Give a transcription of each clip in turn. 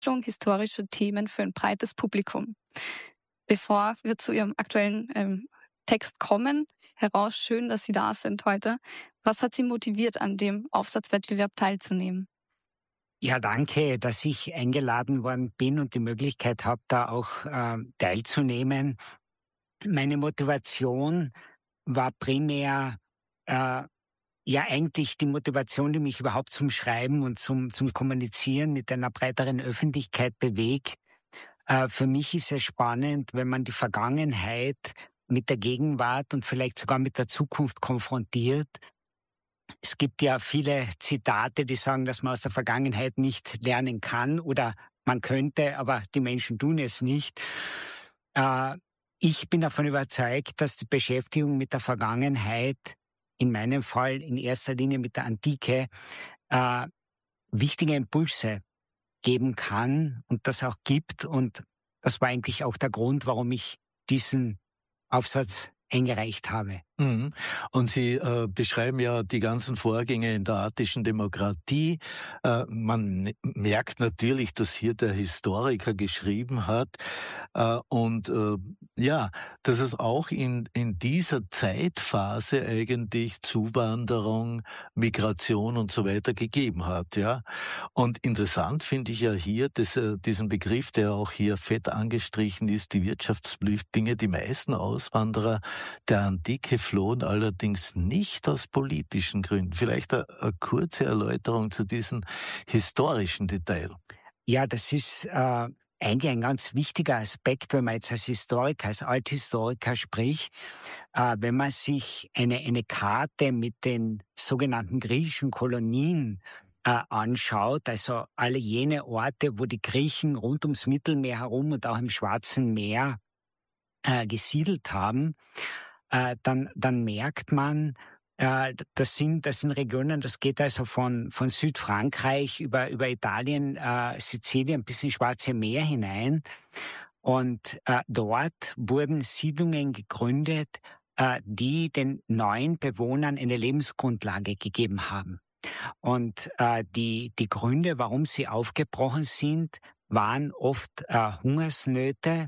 historischer Themen für ein breites Publikum. Bevor wir zu Ihrem aktuellen Text kommen, heraus, schön, dass Sie da sind heute. Was hat Sie motiviert, an dem Aufsatzwettbewerb teilzunehmen? Ja, danke, dass ich eingeladen worden bin und die Möglichkeit habe, da auch teilzunehmen. Meine Motivation war primär ja eigentlich die Motivation, die mich überhaupt zum Schreiben und zum Kommunizieren mit einer breiteren Öffentlichkeit bewegt. Für mich ist es spannend, wenn man die Vergangenheit mit der Gegenwart und vielleicht sogar mit der Zukunft konfrontiert. Es gibt ja viele Zitate, die sagen, dass man aus der Vergangenheit nicht lernen kann oder man könnte, aber die Menschen tun es nicht. Ich bin davon überzeugt, dass die Beschäftigung mit der Vergangenheit, in meinem Fall in erster Linie mit der Antike, wichtige Impulse geben kann und das auch gibt. Und das war eigentlich auch der Grund, warum ich diesen Aufsatz eingereicht habe. Mhm. Und Sie beschreiben ja die ganzen Vorgänge in der attischen Demokratie. Merkt natürlich, dass hier der Historiker geschrieben hat. Ja, dass es auch in dieser Zeitphase eigentlich Zuwanderung, Migration und so weiter gegeben hat. Ja. Und interessant finde ich ja hier diesen Begriff, der auch hier fett angestrichen ist, die Wirtschaftsflüchtlinge. Die meisten Auswanderer der Antike flohen allerdings nicht aus politischen Gründen. Vielleicht eine kurze Erläuterung zu diesem historischen Detail. Ja, das ist eigentlich ein ganz wichtiger Aspekt, wenn man jetzt als Historiker, als Althistoriker spricht. Wenn man sich eine Karte mit den sogenannten griechischen Kolonien anschaut, also alle jene Orte, wo die Griechen rund ums Mittelmeer herum und auch im Schwarzen Meer gesiedelt haben, dann merkt man, das sind Regionen, das geht also von Südfrankreich über Italien, Sizilien bis ins Schwarze Meer hinein. Und dort wurden Siedlungen gegründet, die den neuen Bewohnern eine Lebensgrundlage gegeben haben. Und die Gründe, warum sie aufgebrochen sind, waren oft Hungersnöte,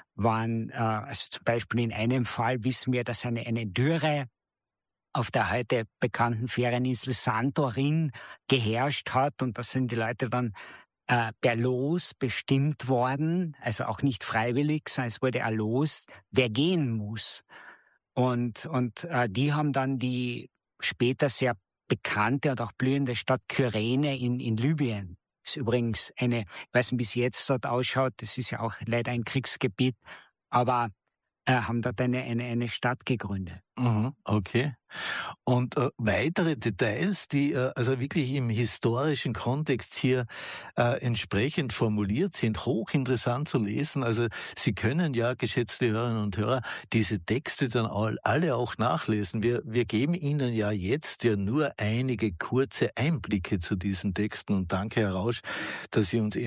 also zum Beispiel in einem Fall wissen wir, dass eine Dürre auf der heute bekannten Ferieninsel Santorin geherrscht hat und da sind die Leute dann per Los bestimmt worden, also auch nicht freiwillig, sondern es wurde erlost, wer gehen muss. Und die haben dann die später sehr bekannte und auch blühende Stadt Kyrene in Libyen. Das ist übrigens ich weiß nicht, wie es jetzt dort ausschaut, das ist ja auch leider ein Kriegsgebiet, aber haben dort eine Stadt gegründet. Mhm, okay. Und weitere Details, die also wirklich im historischen Kontext hier entsprechend formuliert sind, hochinteressant zu lesen. Also Sie können ja, geschätzte Hörerinnen und Hörer, diese Texte dann alle auch nachlesen. Wir geben Ihnen ja jetzt ja nur einige kurze Einblicke zu diesen Texten und danke, Herr Rausch, dass Sie uns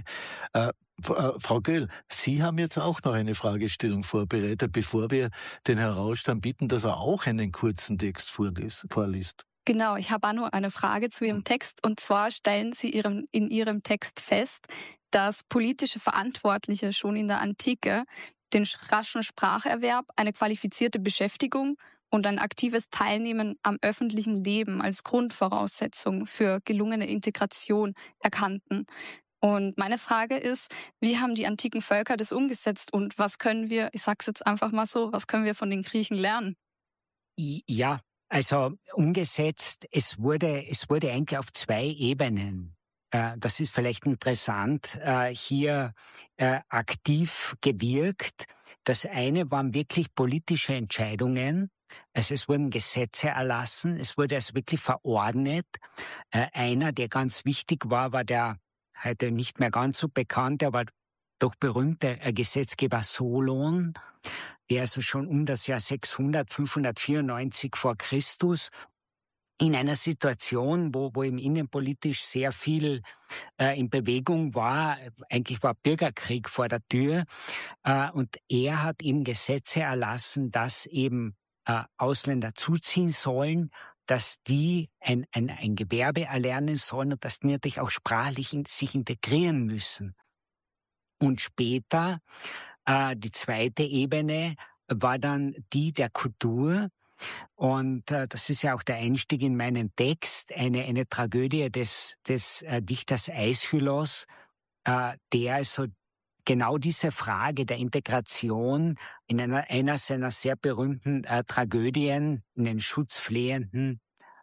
Frau Göll, Sie haben jetzt auch noch eine Fragestellung vorbereitet, bevor wir den Herrn Rausch dann bitten, dass er auch einen kurzen Text vorliest. Genau, ich habe auch nur eine Frage zu Ihrem Text. Und zwar stellen Sie in Ihrem Text fest, dass politische Verantwortliche schon in der Antike den raschen Spracherwerb, eine qualifizierte Beschäftigung und ein aktives Teilnehmen am öffentlichen Leben als Grundvoraussetzung für gelungene Integration erkannten. Und meine Frage ist, wie haben die antiken Völker das umgesetzt und was können wir, ich sage es jetzt einfach mal so, was können wir von den Griechen lernen? Ja, also umgesetzt, es wurde eigentlich auf 2 Ebenen. Das ist vielleicht interessant, hier aktiv gewirkt. Das eine waren wirklich politische Entscheidungen. Also es wurden Gesetze erlassen, es wurde also wirklich verordnet. Einer, der ganz wichtig war der heute nicht mehr ganz so bekannte, aber doch berühmte Gesetzgeber Solon, der also schon um das Jahr 594 vor Christus in einer Situation, wo ihm innenpolitisch sehr viel in Bewegung war, eigentlich war Bürgerkrieg vor der Tür, und er hat eben Gesetze erlassen, dass eben Ausländer zuziehen sollen, dass die ein Gewerbe erlernen sollen und dass die natürlich auch sprachlich sich integrieren müssen. Und später, die zweite Ebene war dann die der Kultur. Und das ist ja auch der Einstieg in meinen Text, eine Tragödie des Dichters Aeschylus, der also genau diese Frage der Integration in einer seiner sehr berühmten Tragödien, in den Schutzflehenden,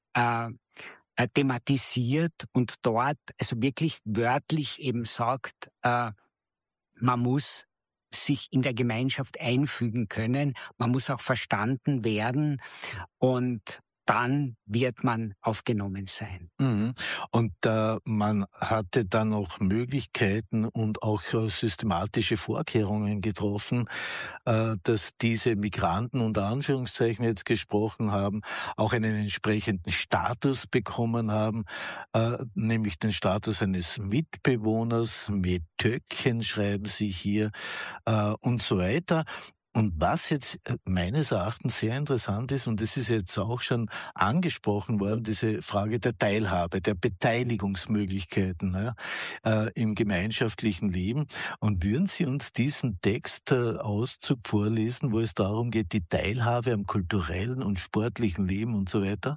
thematisiert und dort also wirklich wörtlich eben sagt, man muss sich in der Gemeinschaft einfügen können, man muss auch verstanden werden und dann wird man aufgenommen sein. Mhm. Und man hatte dann noch Möglichkeiten und auch systematische Vorkehrungen getroffen, dass diese Migranten unter Anführungszeichen jetzt gesprochen haben, auch einen entsprechenden Status bekommen haben, nämlich den Status eines Mitbewohners, Metöcken schreiben sie hier und so weiter. Und was jetzt meines Erachtens sehr interessant ist, und das ist jetzt auch schon angesprochen worden, diese Frage der Teilhabe, der Beteiligungsmöglichkeiten im gemeinschaftlichen Leben. Und würden Sie uns diesen Textauszug vorlesen, wo es darum geht, die Teilhabe am kulturellen und sportlichen Leben und so weiter?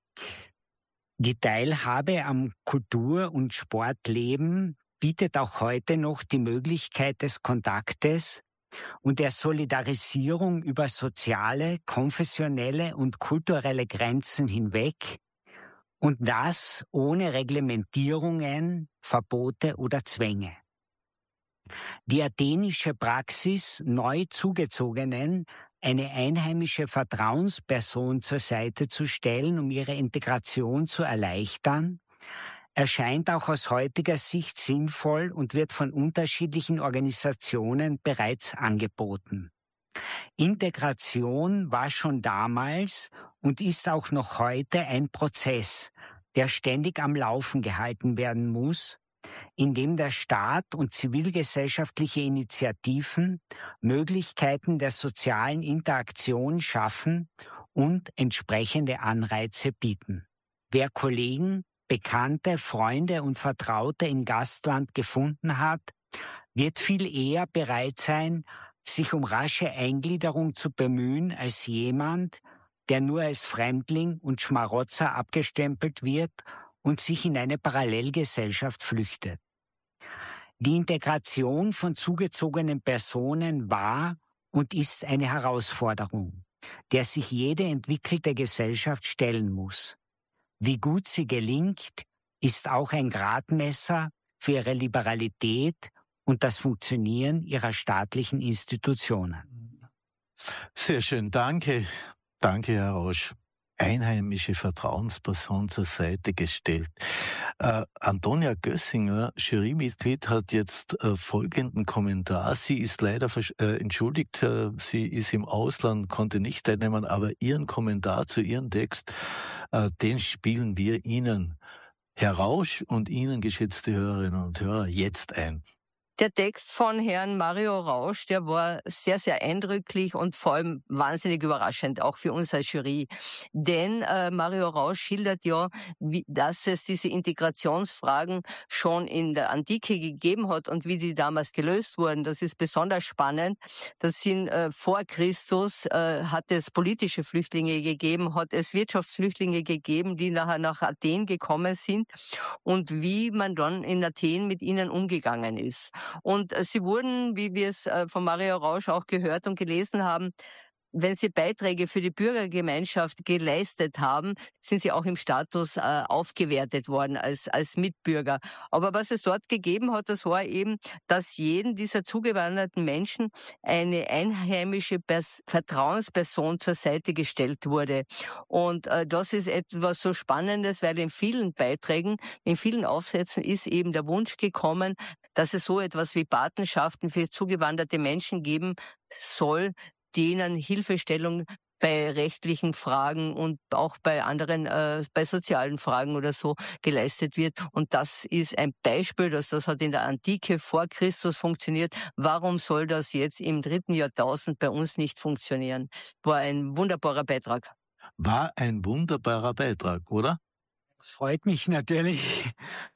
Die Teilhabe am Kultur- und Sportleben bietet auch heute noch die Möglichkeit des Kontaktes und der Solidarisierung über soziale, konfessionelle und kulturelle Grenzen hinweg und das ohne Reglementierungen, Verbote oder Zwänge. Die athenische Praxis, neu Zugezogenen eine einheimische Vertrauensperson zur Seite zu stellen, um ihre Integration zu erleichtern, erscheint auch aus heutiger Sicht sinnvoll und wird von unterschiedlichen Organisationen bereits angeboten. Integration war schon damals und ist auch noch heute ein Prozess, der ständig am Laufen gehalten werden muss, in dem der Staat und zivilgesellschaftliche Initiativen Möglichkeiten der sozialen Interaktion schaffen und entsprechende Anreize bieten. Wer Kollegen, Bekannte, Freunde und Vertraute im Gastland gefunden hat, wird viel eher bereit sein, sich um rasche Eingliederung zu bemühen als jemand, der nur als Fremdling und Schmarotzer abgestempelt wird und sich in eine Parallelgesellschaft flüchtet. Die Integration von zugezogenen Personen war und ist eine Herausforderung, der sich jede entwickelte Gesellschaft stellen muss. Wie gut sie gelingt, ist auch ein Gradmesser für ihre Liberalität und das Funktionieren ihrer staatlichen Institutionen. Sehr schön, danke. Danke, Herr Rausch. Einheimische Vertrauensperson zur Seite gestellt. Antonia Gössinger, Jurymitglied, hat jetzt folgenden Kommentar. Sie ist leider entschuldigt, sie ist im Ausland, konnte nicht teilnehmen, aber ihren Kommentar zu ihrem Text, den spielen wir Ihnen, Herr Rausch, und Ihnen, geschätzte Hörerinnen und Hörer, jetzt ein. Der Text von Herrn Mario Rausch, der war sehr, sehr eindrücklich und vor allem wahnsinnig überraschend, auch für uns als Jury. Denn Mario Rausch schildert ja, dass es diese Integrationsfragen schon in der Antike gegeben hat und wie die damals gelöst wurden. Das ist besonders spannend. Das sind vor Christus hat es politische Flüchtlinge gegeben, hat es Wirtschaftsflüchtlinge gegeben, die nachher nach Athen gekommen sind und wie man dann in Athen mit ihnen umgegangen ist. Und sie wurden, wie wir es von Mario Rausch auch gehört und gelesen haben, wenn sie Beiträge für die Bürgergemeinschaft geleistet haben, sind sie auch im Status aufgewertet worden als Mitbürger. Aber was es dort gegeben hat, das war eben, dass jedem dieser zugewanderten Menschen eine einheimische Vertrauensperson zur Seite gestellt wurde. Und das ist etwas so Spannendes, weil in vielen Beiträgen, in vielen Aufsätzen ist eben der Wunsch gekommen, dass es so etwas wie Patenschaften für zugewanderte Menschen geben soll, denen Hilfestellung bei rechtlichen Fragen und auch bei anderen, bei sozialen Fragen oder so geleistet wird. Und das ist ein Beispiel, dass das hat in der Antike vor Christus funktioniert. Warum soll das jetzt im 3. Jahrtausend bei uns nicht funktionieren? War ein wunderbarer Beitrag. War ein wunderbarer Beitrag, oder? Das freut mich natürlich.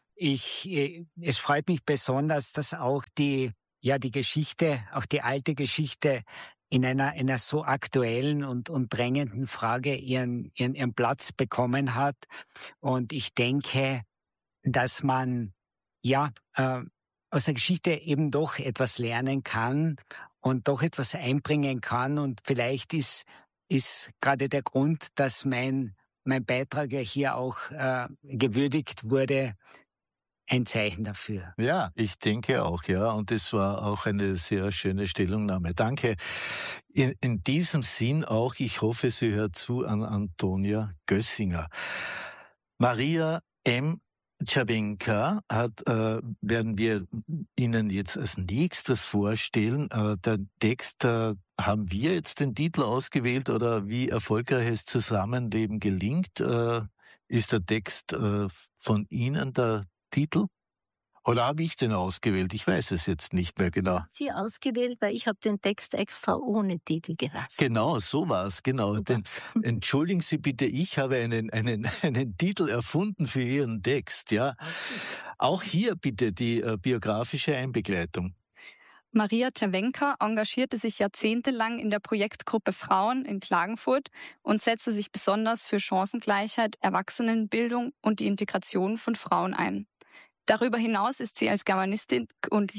Es freut mich besonders, dass auch die Geschichte, auch die alte Geschichte in einer so aktuellen und drängenden Frage ihren Platz bekommen hat. Und ich denke, dass man aus der Geschichte eben doch etwas lernen kann und doch etwas einbringen kann. Und vielleicht ist gerade der Grund, dass mein Beitrag ja hier auch gewürdigt wurde, ein Zeichen dafür. Ja, ich denke auch, ja. Und es war auch eine sehr schöne Stellungnahme. Danke. In diesem Sinn auch, ich hoffe, Sie hört zu, an Antonia Gössinger. Maria M. Czerwenka werden wir Ihnen jetzt als nächstes vorstellen. Der Text, haben wir jetzt den Titel ausgewählt oder wie erfolgreiches Zusammenleben gelingt? Ist der Text von Ihnen der Titel? Oder habe ich den ausgewählt? Ich weiß es jetzt nicht mehr genau. Sie ausgewählt, weil ich habe den Text extra ohne Titel gelassen. Genau, so war's, genau. Denn, entschuldigen Sie bitte, ich habe einen Titel erfunden für Ihren Text, ja. Auch hier bitte die biografische Einbegleitung. Maria Czerwenka engagierte sich jahrzehntelang in der Projektgruppe Frauen in Klagenfurt und setzte sich besonders für Chancengleichheit, Erwachsenenbildung und die Integration von Frauen ein. Darüber hinaus ist sie als Germanistin und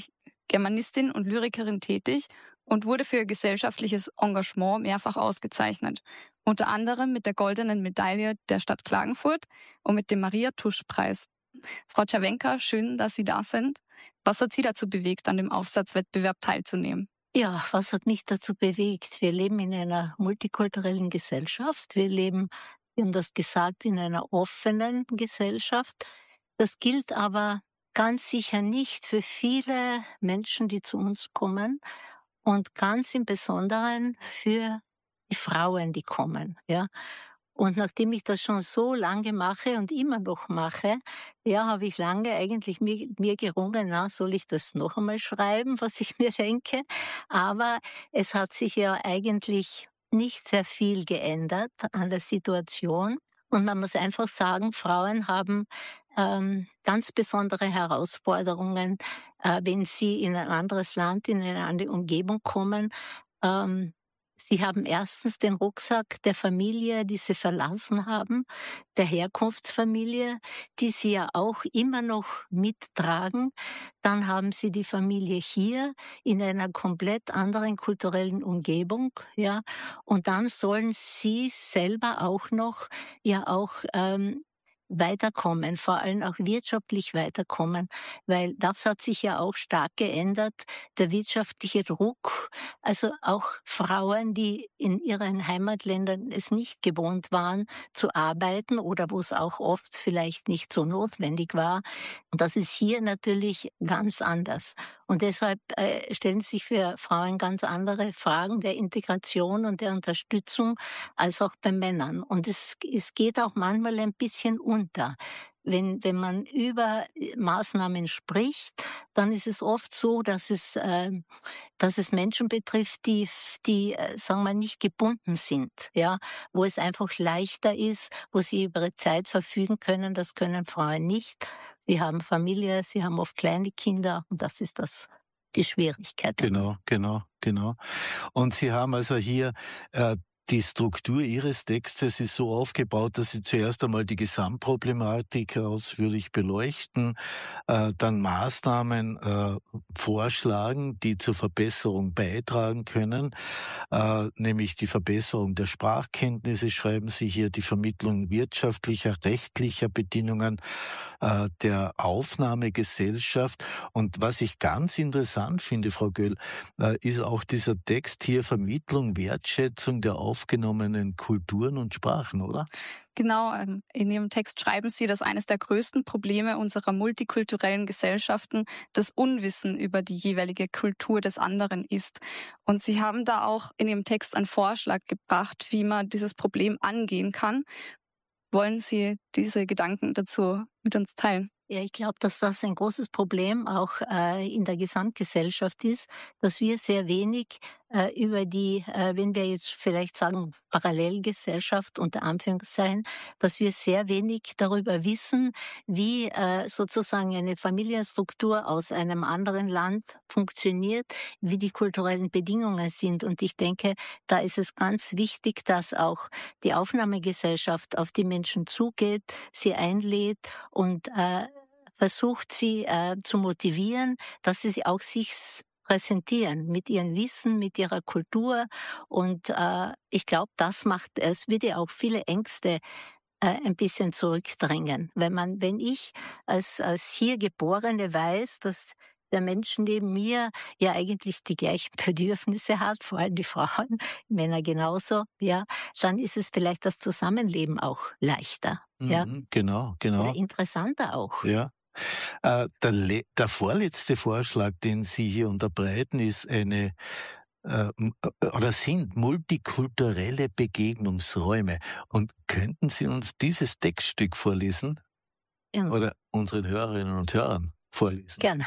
Lyrikerin tätig und wurde für ihr gesellschaftliches Engagement mehrfach ausgezeichnet, unter anderem mit der Goldenen Medaille der Stadt Klagenfurt und mit dem Maria-Tusch-Preis. Frau Czerwenka, schön, dass Sie da sind. Was hat Sie dazu bewegt, an dem Aufsatzwettbewerb teilzunehmen? Ja, was hat mich dazu bewegt? Wir leben in einer multikulturellen Gesellschaft. Wir haben das gesagt, in einer offenen Gesellschaft. Das gilt aber ganz sicher nicht für viele Menschen, die zu uns kommen und ganz im Besonderen für die Frauen, die kommen, ja. Und nachdem ich das schon so lange mache und immer noch mache, ja, habe ich lange eigentlich mir gerungen, soll ich das noch einmal schreiben, was ich mir denke? Aber es hat sich ja eigentlich nicht sehr viel geändert an der Situation. Und man muss einfach sagen, Frauen haben ganz besondere Herausforderungen, wenn sie in ein anderes Land, in eine andere Umgebung kommen. Sie haben erstens den Rucksack der Familie, die sie verlassen haben, der Herkunftsfamilie, die sie ja auch immer noch mittragen. Dann haben sie die Familie hier in einer komplett anderen kulturellen Umgebung, ja. Und dann sollen sie selber auch noch, weiterkommen, vor allem auch wirtschaftlich weiterkommen, weil das hat sich ja auch stark geändert, der wirtschaftliche Druck. Also auch Frauen, die in ihren Heimatländern es nicht gewohnt waren zu arbeiten oder wo es auch oft vielleicht nicht so notwendig war. Und das ist hier natürlich ganz anders. Und deshalb stellen sich für Frauen ganz andere Fragen der Integration und der Unterstützung als auch bei Männern. Und es geht auch manchmal ein bisschen unter. Wenn man über Maßnahmen spricht, dann ist es oft so, dass es Menschen betrifft, die sagen wir, nicht gebunden sind, ja, wo es einfach leichter ist, wo sie über ihre Zeit verfügen können. Das können Frauen nicht. Sie haben Familie, sie haben oft kleine Kinder und das ist die Schwierigkeit. Genau. Und Sie haben also hier die Struktur Ihres Textes ist so aufgebaut, dass Sie zuerst einmal die Gesamtproblematik ausführlich beleuchten, dann Maßnahmen vorschlagen, die zur Verbesserung beitragen können, nämlich die Verbesserung der Sprachkenntnisse, schreiben Sie hier, die Vermittlung wirtschaftlicher, rechtlicher Bedingungen, der Aufnahmegesellschaft. Und was ich ganz interessant finde, Frau Göll, ist auch dieser Text hier Vermittlung, Wertschätzung der aufgenommenen Kulturen und Sprachen, oder? Genau, in Ihrem Text schreiben Sie, dass eines der größten Probleme unserer multikulturellen Gesellschaften das Unwissen über die jeweilige Kultur des anderen ist. Und Sie haben da auch in Ihrem Text einen Vorschlag gebracht, wie man dieses Problem angehen kann. Wollen Sie diese Gedanken dazu mit uns teilen? Ja, ich glaube, dass das ein großes Problem auch in der Gesamtgesellschaft ist, dass wir sehr wenig über die, wenn wir jetzt vielleicht sagen, Parallelgesellschaft unter Anführungszeichen, dass wir sehr wenig darüber wissen, wie sozusagen eine Familienstruktur aus einem anderen Land funktioniert, wie die kulturellen Bedingungen sind. Und ich denke, da ist es ganz wichtig, dass auch die Aufnahmegesellschaft auf die Menschen zugeht, sie einlädt und versucht, sie zu motivieren, dass sie auch sich präsentieren mit ihrem Wissen, mit ihrer Kultur. Und ich glaube, das macht es, würde auch viele Ängste ein bisschen zurückdrängen. Wenn ich als hier Geborene weiß, dass der Mensch neben mir ja eigentlich die gleichen Bedürfnisse hat, vor allem die Frauen, Männer genauso, ja, dann ist es vielleicht das Zusammenleben auch leichter, ja, Genau, oder interessanter auch. Ja. Der vorletzte Vorschlag, den Sie hier unterbreiten, ist oder sind multikulturelle Begegnungsräume. Und könnten Sie uns dieses Textstück vorlesen? Ja. Oder unseren Hörerinnen und Hörern vorlesen? Gerne.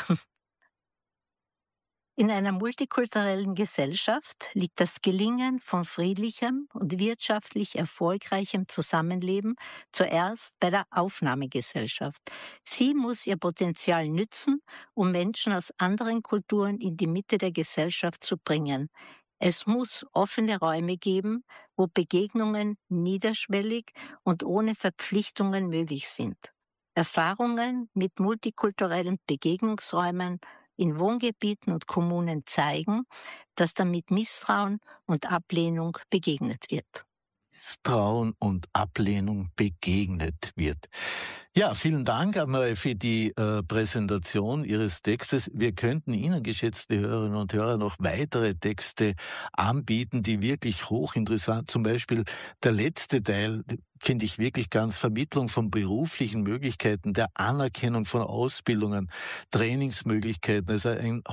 In einer multikulturellen Gesellschaft liegt das Gelingen von friedlichem und wirtschaftlich erfolgreichem Zusammenleben zuerst bei der Aufnahmegesellschaft. Sie muss ihr Potenzial nützen, um Menschen aus anderen Kulturen in die Mitte der Gesellschaft zu bringen. Es muss offene Räume geben, wo Begegnungen niederschwellig und ohne Verpflichtungen möglich sind. Erfahrungen mit multikulturellen Begegnungsräumen in Wohngebieten und Kommunen zeigen, dass damit Misstrauen und Ablehnung begegnet wird. Misstrauen und Ablehnung begegnet wird. Ja, vielen Dank einmal für die Präsentation Ihres Textes. Wir könnten Ihnen, geschätzte Hörerinnen und Hörer, noch weitere Texte anbieten, die wirklich hochinteressant, zum Beispiel der letzte Teil, finde ich wirklich ganz Vermittlung von beruflichen Möglichkeiten, der Anerkennung von Ausbildungen, Trainingsmöglichkeiten, also ein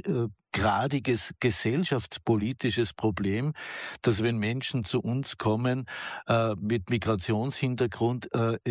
hochgradiges gesellschaftspolitisches Problem, dass wenn Menschen zu uns kommen mit Migrationshintergrund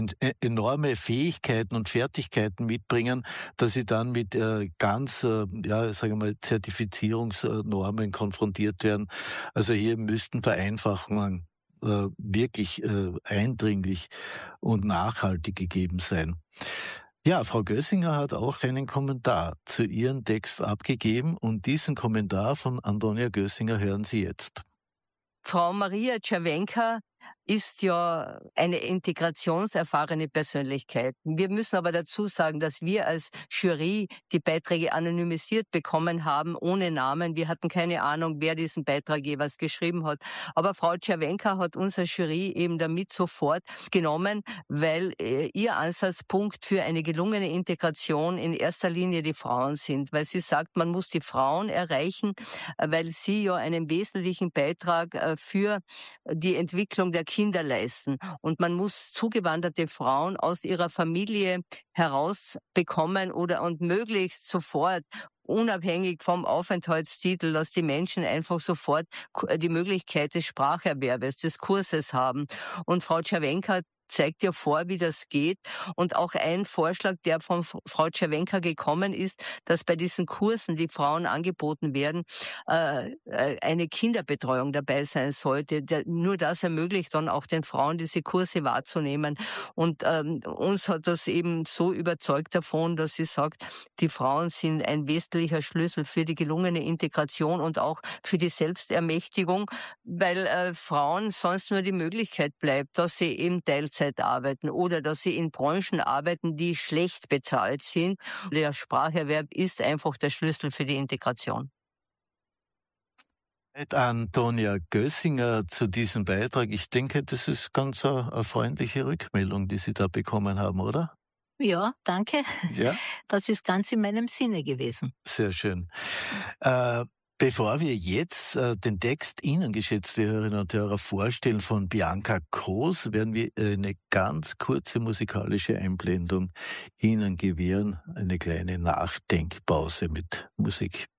enorme Fähigkeiten und Fertigkeiten mitbringen, dass sie dann mit ganz, sagen wir mal, Zertifizierungsnormen konfrontiert werden. Also hier müssten Vereinfachungen wirklich eindringlich und nachhaltig gegeben sein. Ja, Frau Gössinger hat auch einen Kommentar zu ihrem Text abgegeben und diesen Kommentar von Antonia Gössinger hören Sie jetzt. Frau Maria Czerwenka ist ja eine integrationserfahrene Persönlichkeit. Wir müssen aber dazu sagen, dass wir als Jury die Beiträge anonymisiert bekommen haben, ohne Namen. Wir hatten keine Ahnung, wer diesen Beitrag jeweils geschrieben hat. Aber Frau Czerwenka hat unser Jury eben damit sofort genommen, weil ihr Ansatzpunkt für eine gelungene Integration in erster Linie die Frauen sind. Weil sie sagt, man muss die Frauen erreichen, weil sie ja einen wesentlichen Beitrag für die Entwicklung der Kinder leisten. Und man muss zugewanderte Frauen aus ihrer Familie herausbekommen und möglichst sofort, unabhängig vom Aufenthaltstitel, dass die Menschen einfach sofort die Möglichkeit des Spracherwerbes, des Kurses haben. Und Frau Czerwenka zeigt ja vor, wie das geht. Und auch ein Vorschlag, der von Frau Czerwenka gekommen ist, dass bei diesen Kursen, die Frauen angeboten werden, eine Kinderbetreuung dabei sein sollte. Nur das ermöglicht dann auch den Frauen, diese Kurse wahrzunehmen. Und uns hat das eben so überzeugt davon, dass sie sagt, die Frauen sind ein wesentlicher Schlüssel für die gelungene Integration und auch für die Selbstermächtigung, weil Frauen sonst nur die Möglichkeit bleibt, dass sie eben Teilzeit arbeiten oder dass sie in Branchen arbeiten, die schlecht bezahlt sind. Der Spracherwerb ist einfach der Schlüssel für die Integration. Antonia Gössinger zu diesem Beitrag. Ich denke, das ist ganz eine freundliche Rückmeldung, die Sie da bekommen haben, oder? Ja, danke. Ja? Das ist ganz in meinem Sinne gewesen. Sehr schön. Bevor wir jetzt den Text Ihnen, geschätzte Hörerinnen und Hörer, vorstellen von Bianca Koos, werden wir eine ganz kurze musikalische Einblendung Ihnen gewähren, eine kleine Nachdenkpause mit Musik.